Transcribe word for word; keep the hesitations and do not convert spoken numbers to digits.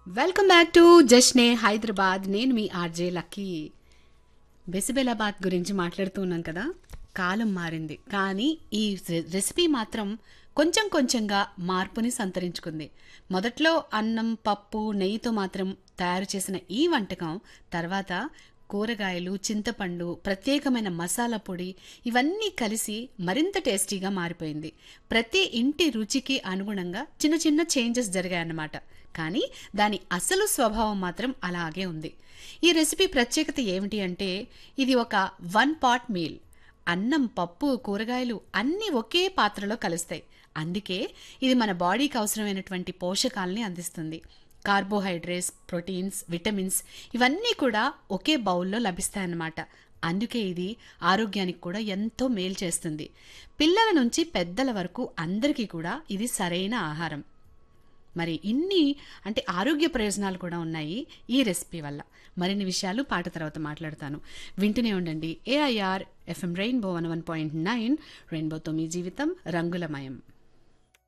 Welcome back to జష్నే Hyderabad. నేను మీ RJ lucky. బెసిబెలాబాద్ గురించి మాట్లాడుతూ ఉన్నాను కదా. కాలం మారింది కానీ ఈ రె- రెసిపీ మాత్రం కొంచెం కొంచెంగా మార్పుని సంతరించుకుంది. మొదట్లో అన్నం పప్పు నెయ్యితో మాత్రం తయారు చేసిన ఈ వంటకం తర్వాత కూరగాయలు చింతపండు ప్రత్యేకమైన మసాలా పొడి ఇవన్నీ కలిసి మరింత టేస్టీగా మారిపోయింది. ప్రతి ఇంటి రుచికి అనుగుణంగా చిన్న చిన్న చేంజెస్ జరిగాయన్నమాట. కానీ దాని అసలు స్వభావం మాత్రం అలాగే ఉంది. ఈ రెసిపీ ప్రత్యేకత ఏమిటి అంటే ఇది ఒక వన్ పాట్ మీల్. అన్నం పప్పు కూరగాయలు అన్నీ ఒకే పాత్రలో కలుస్తాయి. అందుకే ఇది మన బాడీకి అవసరమైనటువంటి పోషకాలని అందిస్తుంది. కార్బోహైడ్రేట్స్ ప్రోటీన్స్ విటమిన్స్ ఇవన్నీ కూడా ఒకే బౌల్లో లభిస్తాయన్నమాట. అందుకే ఇది ఆరోగ్యానికి కూడా ఎంతో మేలు చేస్తుంది. పిల్లల నుంచి పెద్దల వరకు అందరికీ కూడా ఇది సరైన ఆహారం. మరి ఇన్ని అంటే ఆరోగ్య ప్రయోజనాలు కూడా ఉన్నాయి ఈ రెసిపీ వల్ల. మరిన్ని విషయాలు పాట తర్వాత మాట్లాడతాను. వింటూనే ఉండండి AIR FM rainbow one one point nine. రెయిన్బోతో మీ జీవితం రంగులమయం.